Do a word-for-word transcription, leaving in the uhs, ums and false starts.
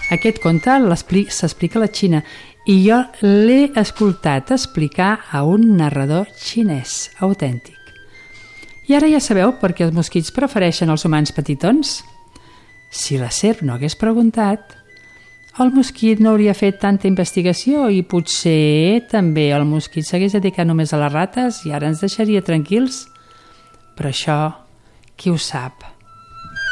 Aquest conte s'explica a la Xina i jo l'he escoltat explicar a un narrador xinès autèntic. I ara ja sabeu per què els mosquits prefereixen els humans petitons? Si la serp no hagués preguntat, el mosquit no hauria fet tanta investigació i potser també el mosquit s'hagués dedicat només a les rates i ara ens deixaria tranquils. Però això, qui ho sap?